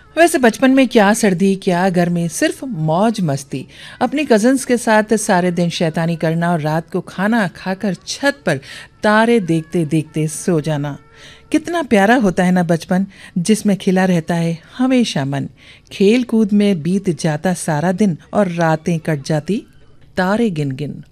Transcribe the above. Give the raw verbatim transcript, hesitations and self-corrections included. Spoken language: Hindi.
वैसे बचपन में क्या सर्दी क्या गर्मी, सिर्फ मौज मस्ती। अपनी कजन्स के साथ सारे दिन शैतानी करना और रात को खाना खाकर छत पर तारे देखते देखते सो जाना। कितना प्यारा होता है ना बचपन, जिसमें खिला रहता है हमेशा मन। खेल कूद में बीत जाता सारा दिन और रातें कट जाती तारे गिन गिन।